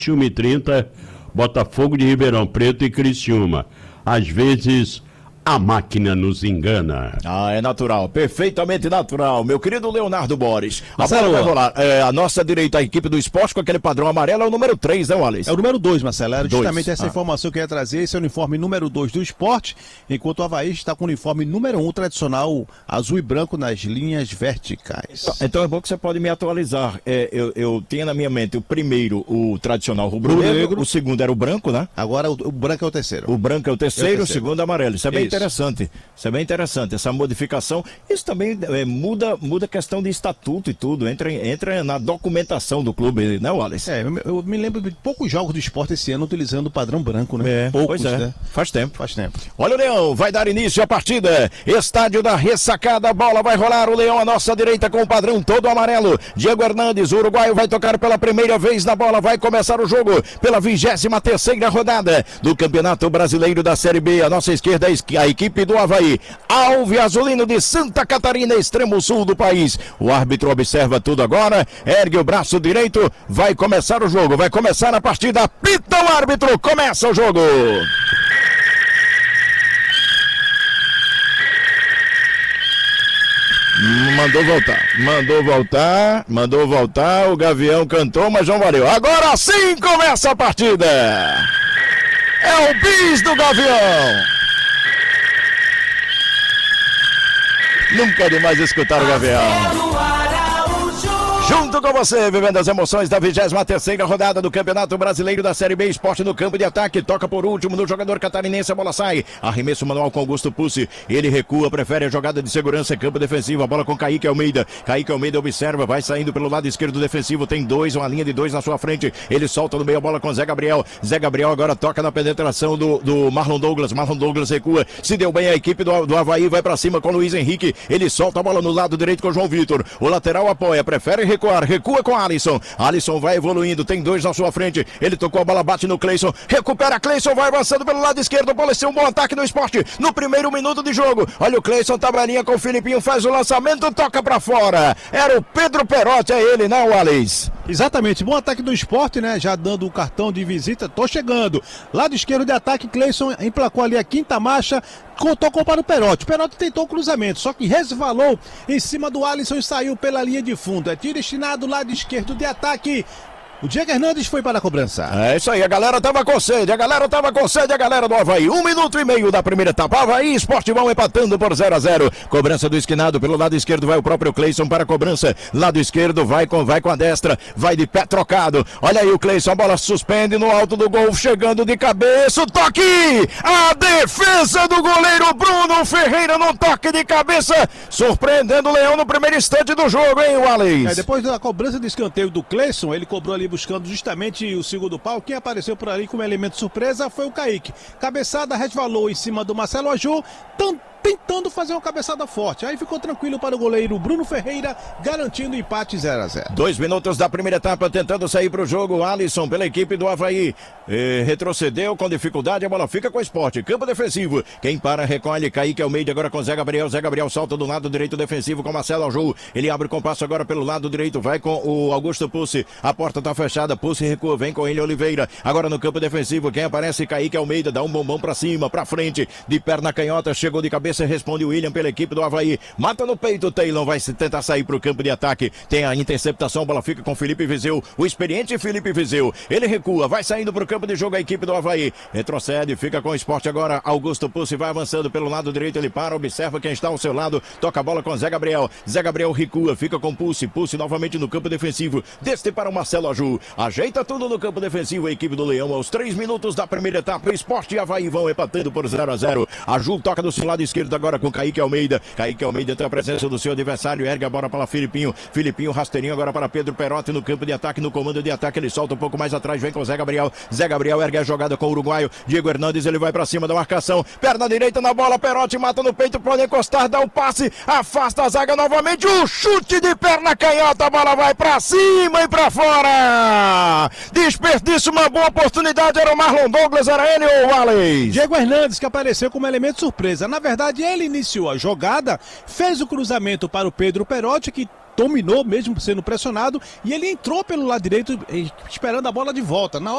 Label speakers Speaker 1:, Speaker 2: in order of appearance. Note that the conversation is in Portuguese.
Speaker 1: 21h30, Botafogo de Ribeirão Preto e Criciúma. Às vezes, a máquina nos engana.
Speaker 2: Ah, é natural, perfeitamente natural. Meu querido Leonardo Boris.
Speaker 3: Marcelo,
Speaker 2: a bola vai rolar. A nossa direita, a equipe do esporte com aquele padrão amarelo é o número 3, né, Wallace?
Speaker 3: É o número 2, Marcelo. Era justamente essa
Speaker 2: Ah.
Speaker 3: informação que eu ia trazer. Esse é o uniforme número 2 do esporte, enquanto o Avaí está com o uniforme número 1, tradicional azul e branco nas linhas verticais.
Speaker 2: Então é bom que você pode me atualizar. Eu tinha na minha mente o primeiro, o tradicional rubro-negro, o segundo era o branco, né?
Speaker 3: Agora o branco é o terceiro.
Speaker 2: O branco é o terceiro, o segundo é amarelo. Isso é bem
Speaker 3: Isso.
Speaker 2: interessante. Isso é bem interessante, essa modificação. Isso também muda a questão de estatuto e tudo. Entra na documentação do clube, né, Wallace?
Speaker 3: Eu me lembro de poucos jogos do esporte esse ano utilizando o padrão branco, né? Poucos,
Speaker 2: pois é.
Speaker 3: né?
Speaker 2: Faz tempo.
Speaker 3: Faz tempo.
Speaker 2: Olha o Leão, vai dar início à partida. Estádio da Ressacada, a bola vai rolar. O Leão à nossa direita com o padrão todo amarelo. Diego Hernandes, o uruguaio, vai tocar pela primeira vez na bola. Vai começar o jogo pela 23ª rodada do Campeonato Brasileiro da Série B. À nossa esquerda, a equipe do Avaí. Alve Azulino de Santa Catarina, extremo sul do país. O árbitro observa tudo agora. Ergue o braço direito. Vai começar o jogo. Vai começar a partida. Apita o árbitro. Começa o jogo. Mandou voltar, o Gavião cantou, mas não valeu. Agora sim começa a partida. É o bis do Gavião. Nunca é demais escutar o Gavião. Junto com você, vivendo as emoções da 23ª rodada do Campeonato Brasileiro da Série B. Esporte no campo de ataque, toca por último no jogador catarinense, a bola sai. Arremesso manual com Augusto Pucci, ele recua, prefere a jogada de segurança, campo defensivo, a bola com Kaique Almeida. Kaique Almeida observa, vai saindo pelo lado esquerdo defensivo, tem uma linha de dois na sua frente. Ele solta no meio a bola com Zé Gabriel. Zé Gabriel agora toca na penetração do Marlon Douglas. Marlon Douglas recua, se deu bem a equipe do Avaí, vai pra cima com Luiz Henrique. Ele solta a bola no lado direito com João Vitor. O lateral apoia, prefere recuar, recua com Alisson. Alisson vai evoluindo, tem dois na sua frente. Ele tocou a bola, bate no Cleison. Recupera Cleison, vai avançando pelo lado esquerdo. Pode ser um bom ataque do esporte no primeiro minuto de jogo. Olha o Cleison, tabelinha com o Filipinho, faz o lançamento, toca pra fora. Era o Pedro Perotti, é ele, né, Wallace?
Speaker 3: Exatamente, bom ataque do esporte, né? Já dando o cartão de visita, tô chegando. Lado esquerdo de ataque, Cleison emplacou ali a quinta marcha, tocou para o Perotti. O Perotti tentou o cruzamento, só que resvalou em cima do Alisson e saiu pela linha de fundo. É tiro destinado, lado esquerdo de ataque. O Diego Hernandes foi para a cobrança.
Speaker 2: É isso aí, a galera tava com sede, a galera do Avaí. 1 minuto e meio da primeira etapa. Avaí, Esporte vão empatando por 0-0. Cobrança do esquinado, pelo lado esquerdo vai o próprio Cleison para a cobrança. Lado esquerdo vai com a destra, vai de pé trocado. Olha aí o Cleison, a bola suspende no alto do gol, chegando de cabeça, o toque! A defesa do goleiro Bruno Ferreira no toque de cabeça, surpreendendo o Leão no primeiro instante do jogo, hein, Wallace?
Speaker 3: Depois da cobrança de escanteio do Cleison, ele cobrou ali buscando justamente o segundo pau. Quem apareceu por ali como elemento surpresa foi o Kaique. Cabeçada resvalou em cima do Marcelo Aju, tentando fazer uma cabeçada forte. Aí ficou tranquilo para o goleiro Bruno Ferreira, garantindo o empate 0-0.
Speaker 2: 2 minutos da primeira etapa, tentando sair para o jogo. Alisson pela equipe do Avaí. Retrocedeu com dificuldade, a bola fica com o esporte. Campo defensivo. Quem para recolhe, Kaique Almeida agora com Zé Gabriel. Zé Gabriel solta do lado direito defensivo com Marcelo Aju. Ele abre o compasso agora pelo lado direito, vai com o Augusto Pucci. A porta está fechada, Pucci recua, vem com ele Oliveira. Agora no campo defensivo, quem aparece? Kaique Almeida, dá um bombom para cima, para frente, de perna canhota, chegou de cabeça, responde o William pela equipe do Avaí. Mata no peito, o Taylor vai tentar sair para o campo de ataque. Tem a interceptação, a bola fica com Felipe Viseu, o experiente Felipe Viseu. Ele recua, vai saindo para o campo de jogo a equipe do Avaí. Retrocede, fica com o esporte agora. Augusto Pucci vai avançando pelo lado direito, ele para, observa quem está ao seu lado, toca a bola com Zé Gabriel. Zé Gabriel recua, fica com Pucci. Pucci novamente no campo defensivo. Deste para o Marcelo Aju. Ajeita tudo no campo defensivo a equipe do Leão aos 3 minutos da primeira etapa. Esporte e Avaí vão empatando por 0-0. Aju toca do seu lado esquerdo agora com Kaique Almeida. Kaique Almeida tem a presença do seu adversário, ergue a bola para Filipinho. Filipinho rasteirinho agora para Pedro Perotti no campo de ataque, no comando de ataque. Ele solta um pouco mais atrás, vem com Zé Gabriel. Zé Gabriel ergue a jogada com o uruguaio. Diego Hernandes, ele vai para cima da marcação. Perna direita na bola, Perotti mata no peito, pode encostar, dá um passe, afasta a zaga novamente. O chute de perna canhota, a bola vai para cima e para fora. Desperdício, uma boa oportunidade, era o Marlon Douglas, era ele ou o Wallace?
Speaker 3: Diego Hernandes, que apareceu como elemento surpresa. Na verdade, ele iniciou a jogada, fez o cruzamento para o Pedro Perotti, que dominou mesmo sendo pressionado, e ele entrou pelo lado direito esperando a bola de volta. Na hora